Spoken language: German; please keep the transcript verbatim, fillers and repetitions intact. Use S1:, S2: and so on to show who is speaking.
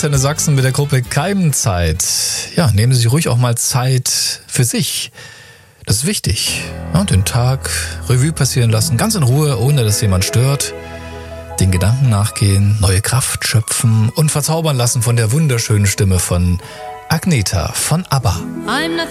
S1: Antenne Sachsen mit der Gruppe Keimenzeit. Ja, nehmen Sie sich ruhig auch mal Zeit für sich. Das ist wichtig. Ja, den Tag Revue passieren lassen, ganz in Ruhe, ohne dass jemand stört. Den Gedanken nachgehen, neue Kraft schöpfen und verzaubern lassen von der wunderschönen Stimme von Agnetha von ABBA.